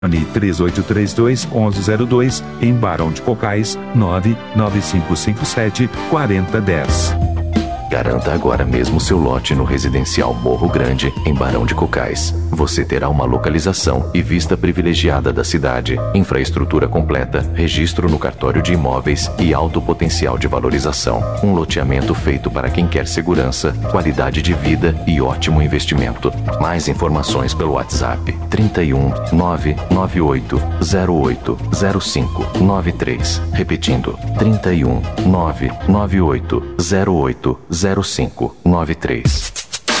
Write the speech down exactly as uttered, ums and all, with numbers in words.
três oito três dois, um um zero dois, em Barão de Cocais, nove nove cinco cinco sete, quatro zero um zero. Garanta agora mesmo seu lote no residencial Morro Grande, em Barão de Cocais. Você terá uma localização e vista privilegiada da cidade, infraestrutura completa, registro no cartório de imóveis e alto potencial de valorização. Um loteamento feito para quem quer segurança, qualidade de vida e ótimo investimento. Mais informações pelo WhatsApp trinta e um, nove nove oito, zero oito, zero cinco, nove três. Repetindo, trinta e um, nove nove oito, zero oito, zero cinco, nove três.